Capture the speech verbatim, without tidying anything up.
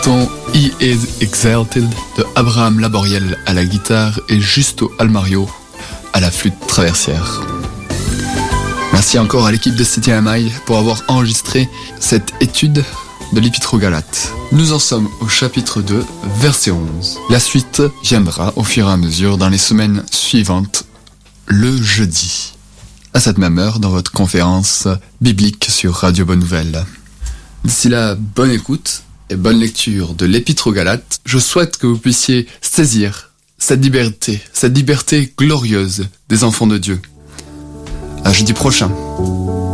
Ton He is Exalted de Abraham Laboriel à la guitare et Justo Almario à la flûte traversière. Merci encore à l'équipe de C T M I pour avoir enregistré cette étude de l'Épître aux Galates. Nous en sommes au chapitre deux, verset onze. La suite viendra au fur et à mesure dans les semaines suivantes, le jeudi, à cette même heure dans votre conférence biblique sur Radio Bonne Nouvelle. D'ici là, bonne écoute et bonne lecture de l'Épître aux Galates. Je souhaite que vous puissiez saisir cette liberté, cette liberté glorieuse des enfants de Dieu. À jeudi prochain.